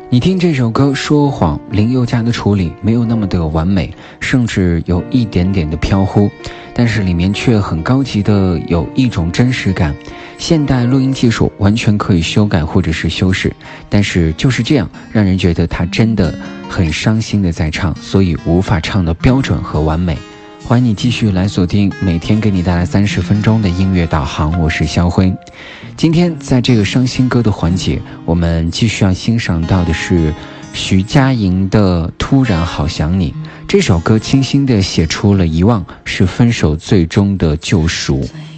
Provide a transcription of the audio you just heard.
你听这首歌说谎，林宥嘉的处理没有那么的完美，甚至有一点点的飘忽，但是里面却很高级的有一种真实感。现代录音技术完全可以修改或者是修饰，但是就是这样让人觉得他真的很伤心的在唱，所以无法唱的标准和完美。欢迎你继续来锁定每天给你带来30分钟的音乐导航，我是肖辉。今天在这个伤心歌的环节，我们继续要欣赏到的是徐佳莹的《突然好想你》。这首歌清新地写出了遗忘是分手最终的救赎。